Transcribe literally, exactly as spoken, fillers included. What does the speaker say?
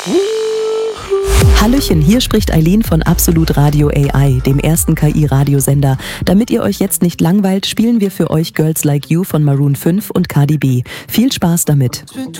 Hallöchen, hier spricht Eileen von Absolut Radio A I, dem ersten K I-Radiosender. Damit ihr euch jetzt nicht langweilt, spielen wir für euch Girls Like You von Maroon fünf und Cardi B. Viel Spaß damit.